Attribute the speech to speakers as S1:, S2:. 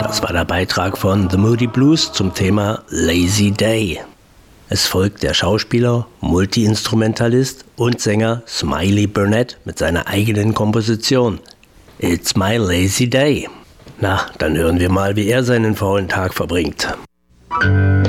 S1: Das war der Beitrag von The Moody Blues zum Thema Lazy Day. Es folgt der Schauspieler, Multi-Instrumentalist und Sänger Smiley Burnette mit seiner eigenen Komposition It's My Lazy Day. Na, dann hören wir mal, wie er seinen faulen Tag verbringt.